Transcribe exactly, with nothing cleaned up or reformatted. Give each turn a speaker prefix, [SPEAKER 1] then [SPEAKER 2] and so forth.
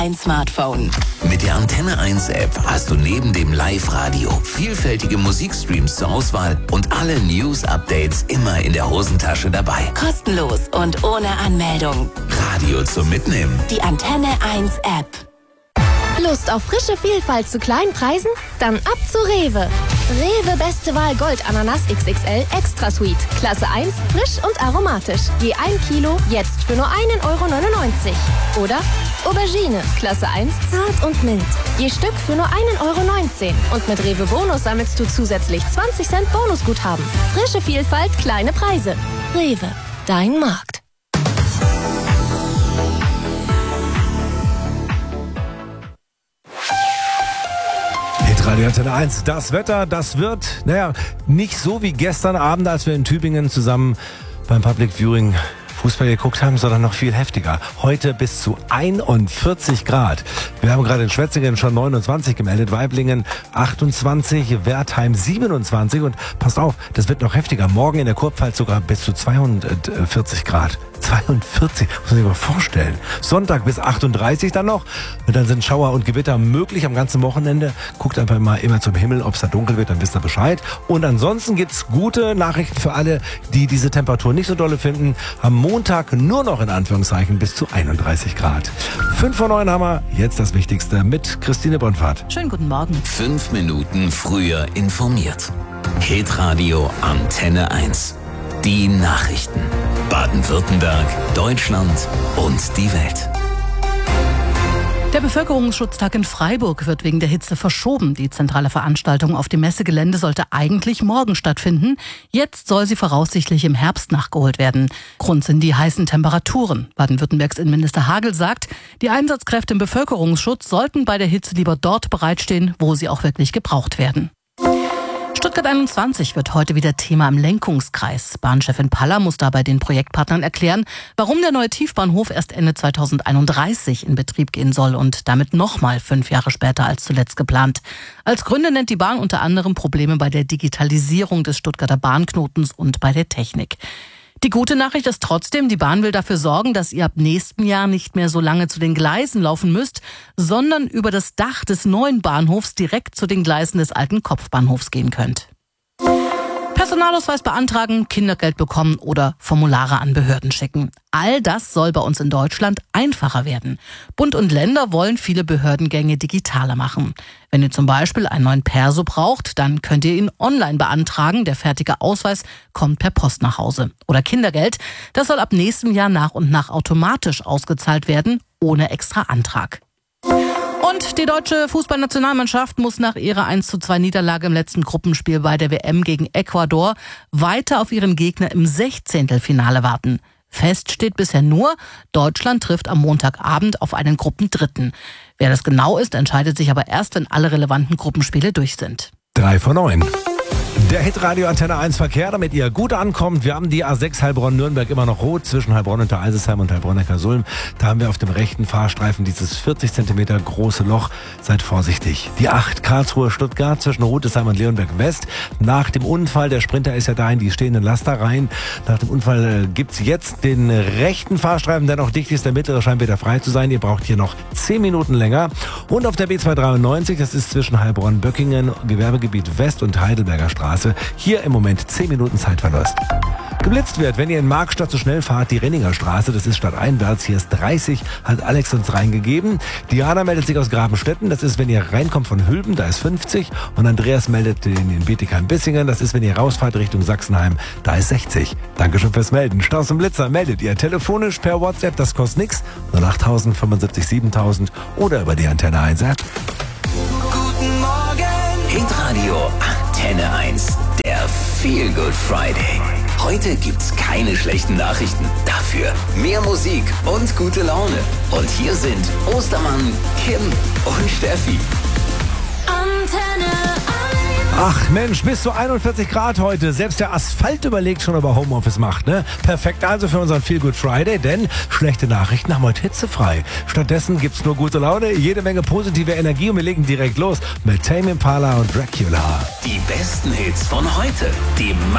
[SPEAKER 1] Ein Smartphone.
[SPEAKER 2] Mit der Antenne eins App hast du neben dem Live-Radio vielfältige Musikstreams zur Auswahl und alle News-Updates immer in der Hosentasche dabei.
[SPEAKER 1] Kostenlos und ohne Anmeldung.
[SPEAKER 2] Radio zum Mitnehmen.
[SPEAKER 1] Die Antenne eins App.
[SPEAKER 3] Lust auf frische Vielfalt zu kleinen Preisen? Dann ab zu Rewe. Rewe Beste Wahl Gold Ananas X X L Extra Sweet. Klasse eins, frisch und aromatisch. Je ein Kilo, jetzt für nur einen Euro neunundneunzig. Oder Aubergine, Klasse eins, zart und mild. Je Stück für nur einen Euro neunzehn. Und mit Rewe Bonus sammelst du zusätzlich zwanzig Cent Bonusguthaben. Frische Vielfalt, kleine Preise. Rewe, dein Markt.
[SPEAKER 4] Radio Antenne eins. Das Wetter, das wird, naja, nicht so wie gestern Abend, als wir in Tübingen zusammen beim Public Viewing Fußball geguckt haben, sondern noch viel heftiger. Heute bis zu einundvierzig Grad. Wir haben gerade in Schwetzingen schon neunundzwanzig gemeldet, Waiblingen achtundzwanzig, Wertheim siebenundzwanzig und passt auf, das wird noch heftiger. Morgen in der Kurpfalz sogar bis zu zweiundvierzig Grad. zweiundvierzig, muss man sich mal vorstellen. Sonntag bis achtunddreißig dann noch. Und dann sind Schauer und Gewitter möglich am ganzen Wochenende. Guckt einfach mal immer zum Himmel, ob es da dunkel wird, dann wisst ihr Bescheid. Und ansonsten gibt's gute Nachrichten für alle, die diese Temperatur nicht so dolle finden. Am Montag nur noch in Anführungszeichen bis zu einunddreißig Grad. Fünf vor neun haben wir jetzt das Wichtigste mit Christine Bonfahrt.
[SPEAKER 5] Schönen guten Morgen.
[SPEAKER 2] Fünf Minuten früher informiert. Hitradio Antenne eins. Die Nachrichten. Baden-Württemberg, Deutschland und die Welt.
[SPEAKER 5] Der Bevölkerungsschutztag in Freiburg wird wegen der Hitze verschoben. Die zentrale Veranstaltung auf dem Messegelände sollte eigentlich morgen stattfinden. Jetzt soll sie voraussichtlich im Herbst nachgeholt werden. Grund sind die heißen Temperaturen. Baden-Württembergs Innenminister Hagel sagt, die Einsatzkräfte im Bevölkerungsschutz sollten bei der Hitze lieber dort bereitstehen, wo sie auch wirklich gebraucht werden. Stuttgart einundzwanzig wird heute wieder Thema im Lenkungskreis. Bahnchefin Paller muss dabei den Projektpartnern erklären, warum der neue Tiefbahnhof erst Ende zweitausendeinunddreißig in Betrieb gehen soll und damit nochmal fünf Jahre später als zuletzt geplant. Als Gründe nennt die Bahn unter anderem Probleme bei der Digitalisierung des Stuttgarter Bahnknotens und bei der Technik. Die gute Nachricht ist trotzdem, die Bahn will dafür sorgen, dass ihr ab nächstem Jahr nicht mehr so lange zu den Gleisen laufen müsst, sondern über das Dach des neuen Bahnhofs direkt zu den Gleisen des alten Kopfbahnhofs gehen könnt. Personalausweis beantragen, Kindergeld bekommen oder Formulare an Behörden schicken. All das soll bei uns in Deutschland einfacher werden. Bund und Länder wollen viele Behördengänge digitaler machen. Wenn ihr zum Beispiel einen neuen Perso braucht, dann könnt ihr ihn online beantragen. Der fertige Ausweis kommt per Post nach Hause. Oder Kindergeld, das soll ab nächstem Jahr nach und nach automatisch ausgezahlt werden, ohne extra Antrag. Und die deutsche Fußballnationalmannschaft muss nach ihrer eins zu zwei Niederlage im letzten Gruppenspiel bei der W M gegen Ecuador weiter auf ihren Gegner im Sechzehntelfinale warten. Fest steht bisher nur, Deutschland trifft am Montagabend auf einen Gruppendritten. Wer das genau ist, entscheidet sich aber erst, wenn alle relevanten Gruppenspiele durch sind.
[SPEAKER 4] Drei vor neun. Der Hitradio Antenne eins Verkehr, damit ihr gut ankommt. Wir haben die A sechs Heilbronn-Nürnberg immer noch rot zwischen Heilbronn und der Eisesheim und Heilbronn-Neckarsulm. Da haben wir auf dem rechten Fahrstreifen dieses vierzig Zentimeter große Loch. Seid vorsichtig. Die acht Karlsruhe-Stuttgart zwischen Rudesheim und Leonberg West. Nach dem Unfall, der Sprinter ist ja da in die stehenden Laster rein. Nach dem Unfall äh, gibt's jetzt den rechten Fahrstreifen, der noch dicht ist. Der mittlere scheint wieder frei zu sein. Ihr braucht hier noch zehn Minuten länger. Und auf der B zweihundertdreiundneunzig, das ist zwischen Heilbronn-Böckingen, Gewerbegebiet West und Heidelberger Straße. Hier im Moment zehn Minuten Zeitverlust. Geblitzt wird, wenn ihr in Markstadt so schnell fahrt, die Renninger Straße, das ist stadteinwärts, hier ist dreißig, hat Alex uns reingegeben. Diana meldet sich aus Grabenstetten, das ist, wenn ihr reinkommt von Hülben, da ist fünfzig. Und Andreas meldet in den Bietigheim-Bissingen, das ist, wenn ihr rausfahrt Richtung Sachsenheim, da ist sechzig. Dankeschön fürs Melden. Staus und Blitzer meldet ihr telefonisch per WhatsApp, das kostet nichts, null acht null null fünfundsiebzig siebentausend oder über die Antenne eins App.
[SPEAKER 2] Guten Morgen! Hitradio Antenne eins, der Feel Good Friday. Heute gibt's keine schlechten Nachrichten. Dafür mehr Musik und gute Laune. Und hier sind Ostermann, Kim und Steffi.
[SPEAKER 3] Antenne
[SPEAKER 4] Ach Mensch, bis zu einundvierzig Grad heute. Selbst der Asphalt überlegt schon, ob er Homeoffice macht, ne? Perfekt also für unseren Feel Good Friday, denn schlechte Nachrichten haben heute hitzefrei. Stattdessen gibt's nur gute Laune, jede Menge positive Energie und wir legen direkt los mit Tame Impala und Dracula.
[SPEAKER 2] Die besten Hits von heute. Die